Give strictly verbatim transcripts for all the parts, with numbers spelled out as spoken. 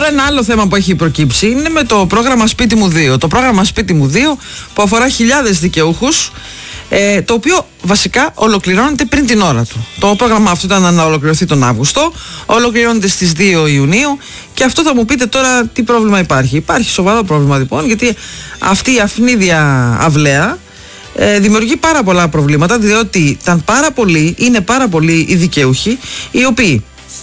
Τώρα ένα άλλο θέμα που έχει προκύψει είναι με το πρόγραμμα Σπίτι μου δύο. Το πρόγραμμα Σπίτι μου δύο που αφορά χιλιάδες δικαιούχους, ε, το οποίο βασικά ολοκληρώνεται πριν την ώρα του. Το πρόγραμμα αυτό ήταν να ολοκληρωθεί τον Αύγουστο, ολοκληρώνεται στις δύο Ιουνίου και αυτό θα μου πείτε τώρα τι πρόβλημα υπάρχει. Υπάρχει σοβαρό πρόβλημα λοιπόν, γιατί αυτή η αυνίδια αυλαία ε, δημιουργεί πάρα πολλά προβλήματα, διότι ήταν πάρα πολλοί, είναι πάρα πολλοί οι δικαιούχοι οι οποίοι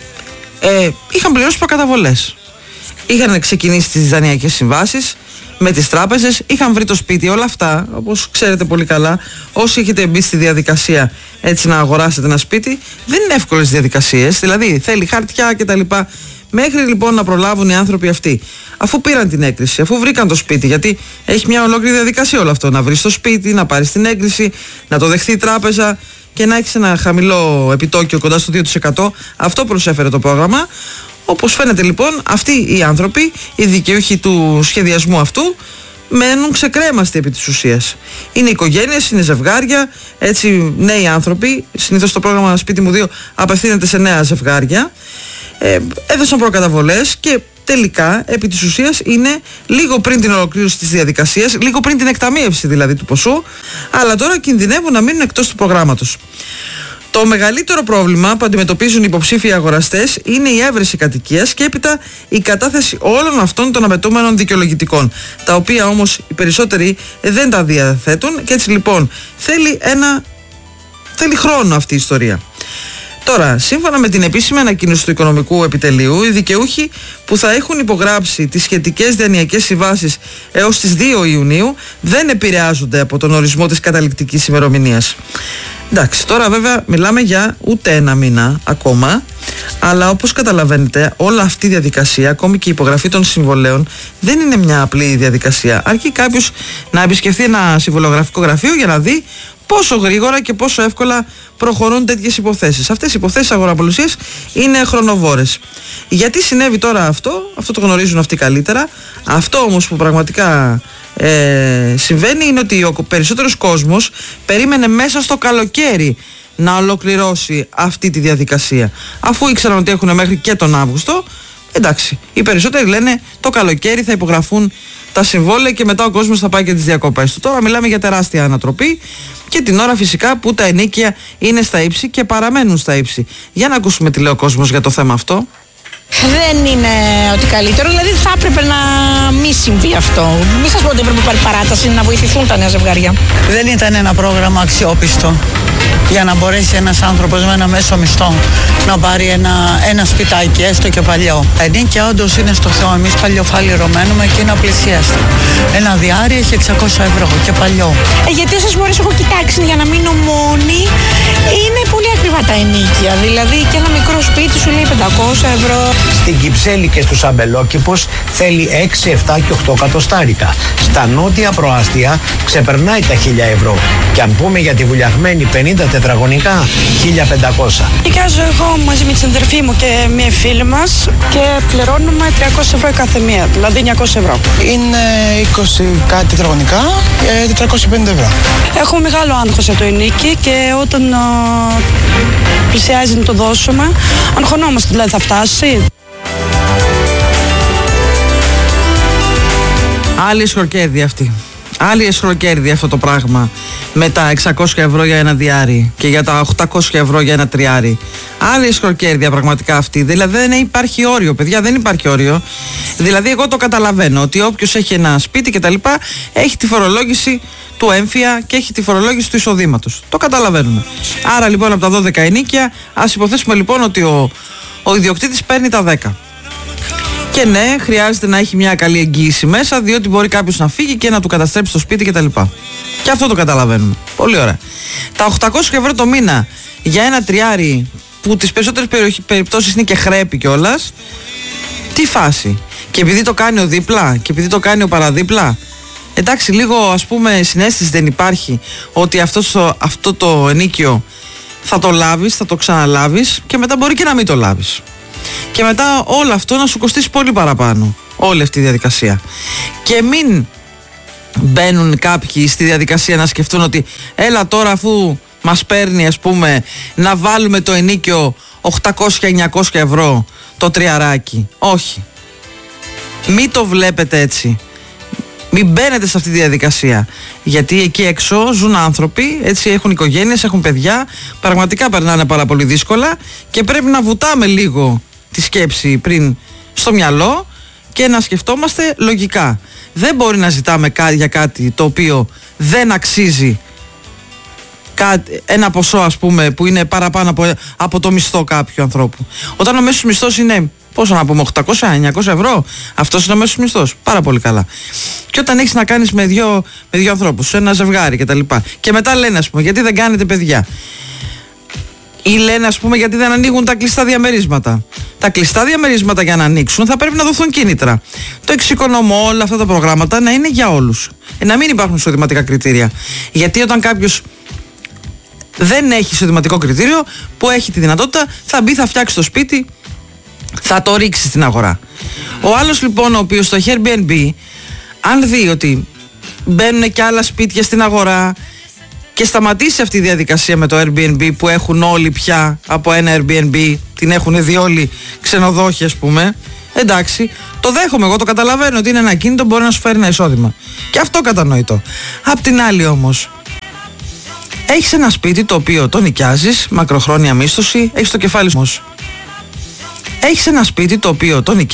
ε, είχαν πληρώσει προκαταβολές. Είχαν ξεκινήσει τις δανειακές συμβάσεις με τις τράπεζες, είχαν βρει το σπίτι, όλα αυτά, όπως ξέρετε πολύ καλά, όσοι έχετε μπει στη διαδικασία έτσι να αγοράσετε ένα σπίτι, δεν είναι εύκολες διαδικασίες, δηλαδή θέλει χαρτιά κτλ. Μέχρι λοιπόν να προλάβουν οι άνθρωποι αυτοί, αφού πήραν την έγκριση, αφού βρήκαν το σπίτι, γιατί έχει μια ολόκληρη διαδικασία όλο αυτό, να βρεις το σπίτι, να πάρεις την έγκριση, να το δεχθεί η τράπεζα και να έχεις ένα χαμηλό επιτόκιο κοντά στο δύο τοις εκατό, αυτό προσέφερε το πρόγραμμα. Όπως φαίνεται λοιπόν, αυτοί οι άνθρωποι, οι δικαιούχοι του σχεδιασμού αυτού, μένουν ξεκρέμαστοι επί της ουσίας. Είναι οικογένειες, είναι ζευγάρια, έτσι νέοι άνθρωποι. Συνήθως το πρόγραμμα Σπίτι μου δύο απευθύνεται σε νέα ζευγάρια. Ε, έδωσαν προκαταβολές και τελικά επί της ουσίας είναι λίγο πριν την ολοκλήρωση της διαδικασίας, λίγο πριν την εκταμείευση δηλαδή του ποσού, αλλά τώρα κινδυνεύουν να μείνουν εκτός του προγράμματος. Το μεγαλύτερο πρόβλημα που αντιμετωπίζουν οι υποψήφιοι αγοραστές είναι η έβρεση κατοικίας και έπειτα η κατάθεση όλων αυτών των απαιτούμενων δικαιολογητικών, τα οποία όμως οι περισσότεροι δεν τα διαθέτουν και έτσι λοιπόν θέλει, ένα, θέλει χρόνο αυτή η ιστορία. Τώρα, σύμφωνα με την επίσημη ανακοίνωση του Οικονομικού Επιτελείου, οι δικαιούχοι που θα έχουν υπογράψει τις σχετικές δανειακές συμβάσεις έως τις δύο Ιουνίου δεν επηρεάζονται από τον ορισμό της καταληκτικής ημερομηνίας. Εντάξει, τώρα βέβαια μιλάμε για ούτε ένα μήνα ακόμα, αλλά όπως καταλαβαίνετε όλη αυτή η διαδικασία, ακόμη και η υπογραφή των συμβολέων, δεν είναι μια απλή διαδικασία. Αρκεί κάποιος να επισκεφθεί ένα συμβολογραφικό γραφείο για να δει πόσο γρήγορα και πόσο εύκολα προχωρούν τέτοιες υποθέσεις. Αυτές οι υποθέσεις αγοραπολισίας είναι χρονοβόρες. Γιατί συνέβη τώρα αυτό, αυτό το γνωρίζουν αυτοί καλύτερα. Αυτό όμως που πραγματικά ε, συμβαίνει είναι ότι ο περισσότερος κόσμος περίμενε μέσα στο καλοκαίρι να ολοκληρώσει αυτή τη διαδικασία. Αφού ήξεραν ότι έχουν μέχρι και τον Αύγουστο, εντάξει, οι περισσότεροι λένε το καλοκαίρι θα υπογραφούν τα συμβόλαια και μετά ο κόσμος θα πάει και τις διακοπές του. Τώρα μιλάμε για τεράστια ανατροπή και την ώρα φυσικά που τα ενοίκια είναι στα ύψη και παραμένουν στα ύψη. Για να ακούσουμε τι λέει ο κόσμος για το θέμα αυτό. Δεν είναι ότι καλύτερο, δηλαδή θα έπρεπε να μη συμβεί αυτό. Μην σας πω ότι έπρεπε να πάρει παράταση να βοηθηθούν τα νέα ζευγάρια. Δεν ήταν ένα πρόγραμμα αξιόπιστο για να μπορέσει ένας άνθρωπος με ένα μέσο μισθό να πάρει ένα, ένα σπιτάκι, έστω και παλιό. Ενίκια όντως είναι στο Θεό. Εμείς παλιοφάλιρο μένουμε και είναι απλησίαστο. Ένα διάρρη έχει εξακόσια ευρώ και παλιό. Ε, γιατί όσες φορές έχω κοιτάξει για να μείνω μόνη, είναι πολύ ακριβά τα ενίκια. Δηλαδή και ένα μικρό σπίτι σου λέει πεντακόσια ευρώ. Στην Κυψέλη και στους αμπελόκηπους θέλει έξι, επτά και οκτώ κατοστάρικα. Στα νότια προάστια ξεπερνάει τα χίλια ευρώ. Και αν πούμε για τη βουλιαγμένη πενήντα τετραγωνικά, χίλια πεντακόσια. Νοικιάζω εγώ μαζί με την αδερφή μου και μια φίλη μας και πληρώνουμε τριακόσια ευρώ κάθε μία, δηλαδή εννιακόσια ευρώ. Είναι είκοσι κάτι τετραγωνικά και τετρακόσια πενήντα ευρώ. Έχουμε μεγάλο άγχος για το ενίκη και όταν α, πλησιάζει να το δώσουμε, αγχωνόμαστε, δηλαδή θα φτάσει. Άλλη εσχροκέρδη αυτή. Άλλη εσχροκέρδη αυτό το πράγμα. Με τα εξακόσια ευρώ για ένα διάρρη και για τα οκτακόσια ευρώ για ένα τριάρι. Άλλη εσχροκέρδεια πραγματικά αυτή. Δηλαδή δεν υπάρχει όριο, παιδιά, δεν υπάρχει όριο. Δηλαδή, εγώ το καταλαβαίνω ότι όποιος έχει ένα σπίτι και τα λοιπά έχει τη φορολόγηση του έμφυα και έχει τη φορολόγηση του εισοδήματος. Το καταλαβαίνουμε. Άρα λοιπόν από τα δώδεκα ενίκια, ας υποθέσουμε λοιπόν ότι ο, ο ιδιοκτήτης παίρνει τα δέκα. Και ναι, χρειάζεται να έχει μια καλή εγγύηση μέσα, διότι μπορεί κάποιος να φύγει και να του καταστρέψει το σπίτι κτλ. Και αυτό το καταλαβαίνουμε. Πολύ ωραία. Τα οκτακόσια ευρώ το μήνα για ένα τριάρι, που τις περισσότερες περιπτώσεις είναι και χρέπη κιόλας, τι φάση. Και επειδή το κάνει ο δίπλα και επειδή το κάνει ο παραδίπλα, εντάξει, λίγο ας πούμε συναίσθηση δεν υπάρχει ότι αυτό το, αυτό το ενίκιο θα το λάβεις, θα το ξαναλάβεις και μετά μπορεί και να μην το λάβεις. Και μετά όλο αυτό να σου κοστίσει πολύ παραπάνω, όλη αυτή η διαδικασία. Και μην μπαίνουν κάποιοι στη διαδικασία να σκεφτούν ότι έλα τώρα αφού μας παίρνει ας πούμε να βάλουμε το ενίκιο οκτακόσια εννιακόσια ευρώ το τριαράκι. Όχι. Μην το βλέπετε έτσι. Μην μπαίνετε σε αυτή τη διαδικασία. Γιατί εκεί έξω ζουν άνθρωποι, έτσι, έχουν οικογένειες, έχουν παιδιά, πραγματικά περνάνε πάρα πολύ δύσκολα και πρέπει να βουτάμε λίγο τη σκέψη πριν στο μυαλό και να σκεφτόμαστε λογικά. Δεν μπορεί να ζητάμε για κάτι το οποίο δεν αξίζει ένα ποσό, ας πούμε, που είναι παραπάνω από, από το μισθό κάποιου ανθρώπου. Όταν ο μέσος μισθός είναι, πόσο να πούμε, οκτακόσια με εννιακόσια ευρώ, αυτός είναι ο μέσος μισθός. Πάρα πολύ καλά. Και όταν έχεις να κάνεις με δύο, με δύο ανθρώπους, ένα ζευγάρι κτλ. Και, και μετά λένε, ας πούμε, γιατί δεν κάνετε παιδιά. Ή λένε, ας πούμε, γιατί δεν ανοίγουν τα κλειστά διαμερίσματα. Τα κλειστά διαμερίσματα για να ανοίξουν θα πρέπει να δοθούν κίνητρα. Το εξοικονομώ, όλα αυτά τα προγράμματα να είναι για όλους. Ε, να μην υπάρχουν εισοδηματικά κριτήρια. Γιατί όταν κάποιος δεν έχει εισοδηματικό κριτήριο, που έχει τη δυνατότητα, θα μπει, θα φτιάξει το σπίτι, θα το ρίξει στην αγορά. Ο άλλος λοιπόν, ο οποίος στο έχει Airbnb, αν δει ότι μπαίνουν και άλλα σπίτια στην αγορά και σταματήσει αυτή η διαδικασία με το Airbnb που έχουν όλοι πια από ένα Airbnb, την έχουν δει όλοι ξενοδόχοι, ας πούμε, εντάξει, το δέχομαι, εγώ το καταλαβαίνω ότι είναι ένα κίνητο, μπορεί να σου φέρει ένα εισόδημα. Και αυτό κατανοητό. Απ' την άλλη όμως, έχεις ένα σπίτι το οποίο το νοικιάζεις, μακροχρόνια μίσθωση, έχεις το κεφάλι σου. Έχεις ένα σπίτι το οποίο το νοικιάζεις.